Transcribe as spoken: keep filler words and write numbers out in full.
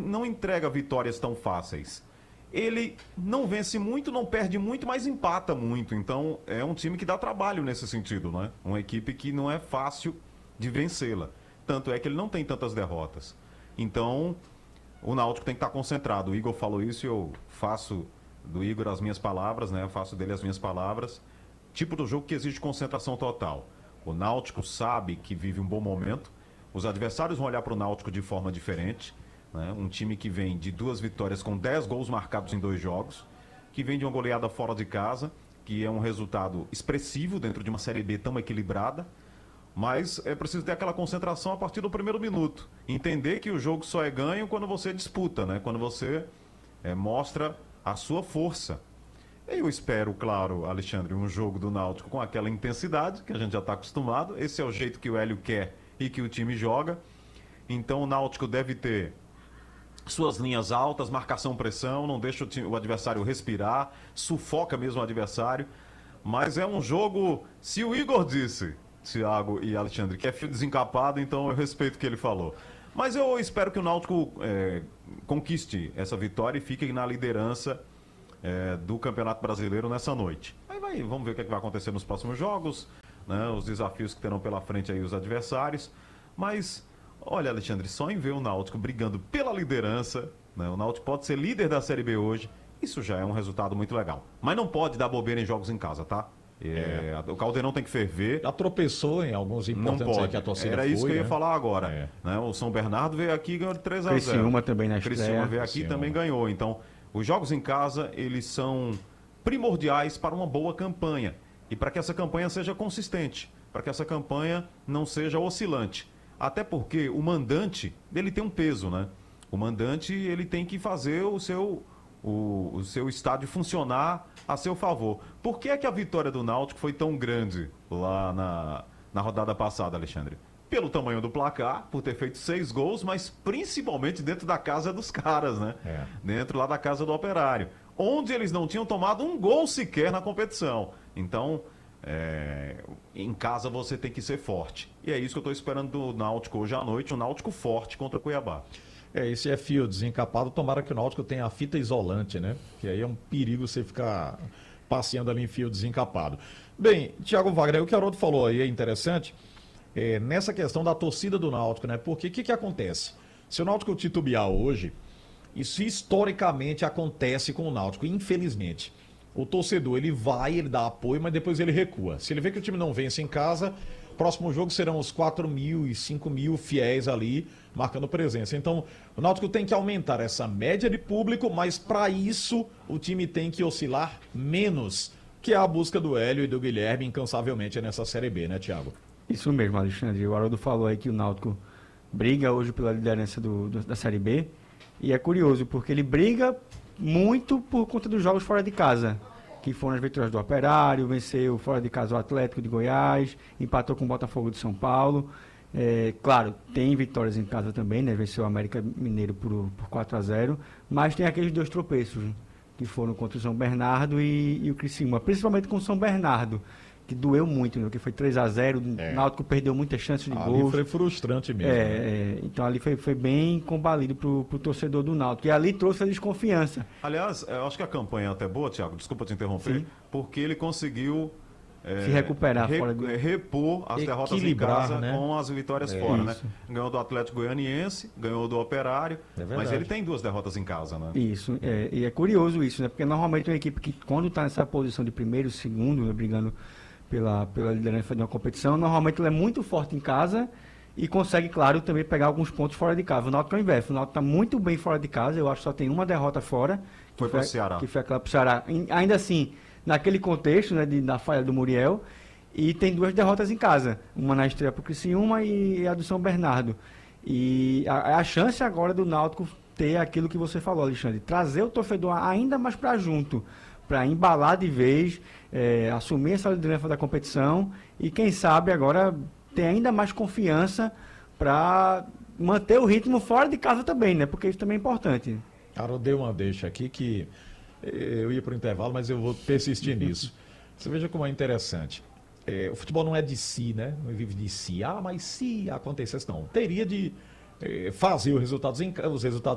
não entrega vitórias tão fáceis. Ele não vence muito, não perde muito, mas empata muito. Então, é um time que dá trabalho nesse sentido, né? Uma equipe que não é fácil de vencê-la. Tanto é que ele não tem tantas derrotas. Então, o Náutico tem que estar concentrado. O Igor falou isso e eu faço do Igor as minhas palavras, né? Eu faço dele as minhas palavras. Tipo do jogo que exige concentração total. O Náutico sabe que vive um bom momento. Os adversários vão olhar para o Náutico de forma diferente. Né? Um time que vem de duas vitórias com dez gols marcados em dois jogos, que vem de uma goleada fora de casa, que é um resultado expressivo dentro de uma Série B tão equilibrada, mas é preciso ter aquela concentração a partir do primeiro minuto. Entender que o jogo só é ganho quando você disputa, né? Quando você é, mostra a sua força. Eu espero, claro, Alexandre, um jogo do Náutico com aquela intensidade, que a gente já está acostumado. Esse é o jeito que o Hélio quer e que o time joga. Então o Náutico deve ter suas linhas altas, marcação-pressão, não deixa o, time, o adversário respirar, sufoca mesmo o adversário. Mas é um jogo, se o Igor disse, Thiago e Alexandre, que é fio desencapado, então eu respeito o que ele falou. Mas eu espero que o Náutico é, conquiste essa vitória e fique na liderança é, do Campeonato Brasileiro nessa noite. Aí vai, vamos ver o que, é que vai acontecer nos próximos jogos, né, os desafios que terão pela frente aí os adversários. Mas... olha, Alexandre, só em ver o Náutico brigando pela liderança, né? O Náutico pode ser líder da Série B hoje, isso já é um resultado muito legal. Mas não pode dar bobeira em jogos em casa, tá? É, é. O Caldeirão tem que ferver. Já tropeçou em alguns importantes não pode. Aí que a torcida Era foi, isso que eu ia né? falar agora. É. Né? O São Bernardo veio aqui e ganhou de três a zero. Criciúma também na estreia. Criciúma veio aqui e Criciúma. também ganhou. Então, os jogos em casa, eles são primordiais para uma boa campanha. E para que essa campanha seja consistente. Para que essa campanha não seja oscilante. Até porque o mandante, ele tem um peso, né? O mandante, ele tem que fazer o seu, o, o seu estádio funcionar a seu favor. Por que é que a vitória do Náutico foi tão grande lá na, na rodada passada, Alexandre? Pelo tamanho do placar, por ter feito seis gols, mas principalmente dentro da casa dos caras, né? É. Dentro lá da casa do Operário. Onde eles não tinham tomado um gol sequer na competição. Então... É, em casa você tem que ser forte. E é isso que eu estou esperando do Náutico hoje à noite, um Náutico forte contra o Cuiabá. É, esse é fio desencapado, tomara que o Náutico tenha a fita isolante, né? Que aí é um perigo você ficar passeando ali em fio desencapado. Bem, Thiago Wagner, o que o Haroldo falou aí é interessante, é, nessa questão da torcida do Náutico, né? Porque o que, que acontece? Se o Náutico titubear hoje, isso historicamente acontece com o Náutico, infelizmente. O torcedor, ele vai, ele dá apoio, mas depois ele recua. Se ele vê que o time não vence em casa, próximo jogo serão os quatro mil e cinco mil fiéis ali, marcando presença. Então, o Náutico tem que aumentar essa média de público, mas para isso o time tem que oscilar menos, que é a busca do Hélio e do Guilherme incansavelmente nessa Série B, né, Thiago? Isso mesmo, Alexandre. O Haroldo falou aí que o Náutico briga hoje pela liderança do, do, da Série B. E é curioso, porque ele briga muito por conta dos jogos fora de casa, que foram as vitórias do Operário, venceu fora de casa o Atlético de Goiás, empatou com o Botafogo de São Paulo. É, claro, tem vitórias em casa também, né? Venceu o América Mineiro por, por quatro a zero, mas tem aqueles dois tropeços, que foram contra o São Bernardo e, e o Criciúma, principalmente com o São Bernardo, que doeu muito, né? Que foi três a zero, É. o Náutico perdeu muitas chances de Ali gols. foi frustrante mesmo. É, né? é, então ali foi, foi bem combalido pro, pro torcedor do Náutico. E ali trouxe a desconfiança. Aliás, eu acho que a campanha é até boa, Thiago, desculpa te interromper, Sim. porque ele conseguiu é, Se recuperar re- fora do- repor as derrotas em Equilibrar, casa né? com as vitórias É. fora, né? Isso. Ganhou do Atlético Goianiense, ganhou do Operário, É verdade. mas ele tem duas derrotas em casa, né? Isso, é, e é curioso isso, né? Porque normalmente uma equipe que quando está nessa posição de primeiro, segundo, né, brigando pela, pela liderança de uma competição, normalmente ela é muito forte em casa e consegue, claro, também pegar alguns pontos fora de casa. O Náutico é o inverso, o Náutico está muito bem fora de casa, eu acho que só tem uma derrota fora. que Foi pro a- Ceará. Que foi aquela pro Ceará. Em- ainda assim, naquele contexto, né, de, da falha do Muriel, e tem duas derrotas em casa, uma na estreia pro Criciúma e a do São Bernardo. E a, a chance agora do Náutico ter aquilo que você falou, Alexandre, trazer o torcedor ainda mais para junto, para embalar de vez, é, assumir essa liderança da competição e quem sabe agora ter ainda mais confiança para manter o ritmo fora de casa também, né? Porque isso também é importante. Cara, eu dei uma deixa aqui que eh, eu ia para o intervalo, mas eu vou persistir nisso. Você veja como é interessante. Eh, o futebol não é de si, né? Não vive de si. Ah, mas se acontecesse, não. Teria de eh, fazer os resultados, em, ca- os resultados